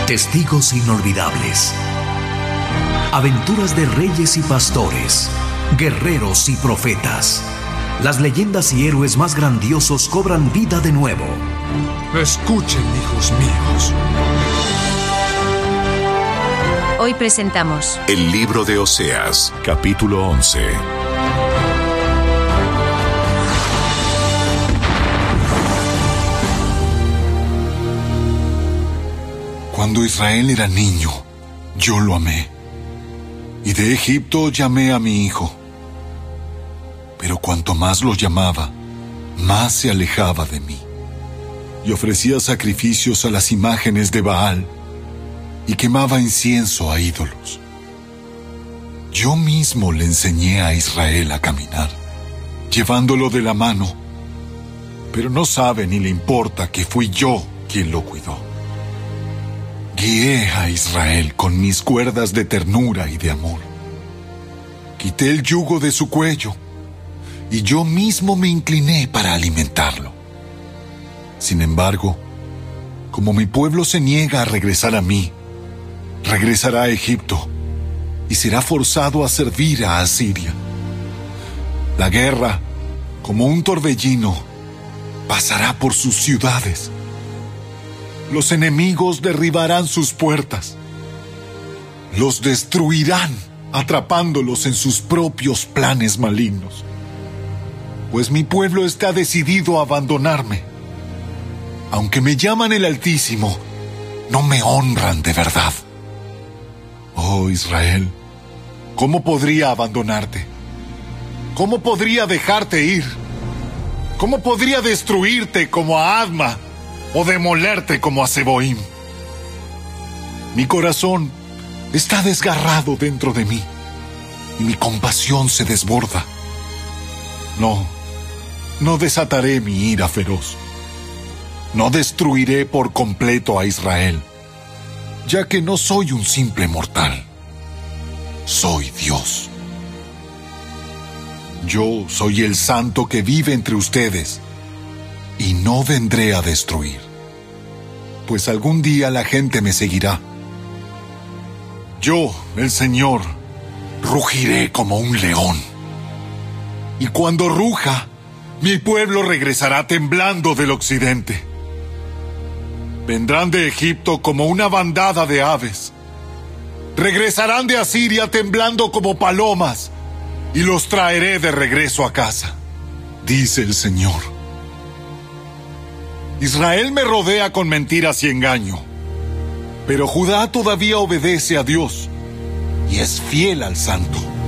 Testigos inolvidables. Aventuras de reyes y pastores, guerreros y profetas. Las leyendas y héroes más grandiosos cobran vida de nuevo. Escuchen, hijos míos. Hoy presentamos El libro de Oseas, capítulo 11. Cuando Israel era niño, yo lo amé, y de Egipto llamé a mi hijo. Pero cuanto más lo llamaba, más se alejaba de mí, y ofrecía sacrificios a las imágenes de Baal, y quemaba incienso a ídolos. Yo mismo le enseñé a Israel a caminar, llevándolo de la mano, pero no sabe ni le importa que fui yo quien lo cuidó. Guié a Israel con mis cuerdas de ternura y de amor. Quité el yugo de su cuello, y yo mismo me incliné para alimentarlo. Sin embargo, como mi pueblo se niega a regresar a mí, regresará a Egipto y será forzado a servir a Asiria. La guerra, como un torbellino, pasará por sus ciudades. Los enemigos derribarán sus puertas. Los destruirán, atrapándolos en sus propios planes malignos. Pues mi pueblo está decidido a abandonarme. Aunque me llaman el Altísimo, no me honran de verdad. Oh Israel, ¿cómo podría abandonarte? ¿Cómo podría dejarte ir? ¿Cómo podría destruirte como a Adma o demolerte como a Zeboim? Mi corazón está desgarrado dentro de mí y mi compasión se desborda. No desataré mi ira feroz. No destruiré por completo a Israel, ya que no soy un simple mortal. Soy Dios. Yo soy el santo que vive entre ustedes, y no vendré a destruir, pues algún día la gente me seguirá. Yo, el Señor, rugiré como un león. Y cuando ruja, mi pueblo regresará temblando del occidente. Vendrán de Egipto como una bandada de aves. Regresarán de Asiria temblando como palomas, y los traeré de regreso a casa, dice el Señor. Israel me rodea con mentiras y engaño, pero Judá todavía obedece a Dios y es fiel al Santo.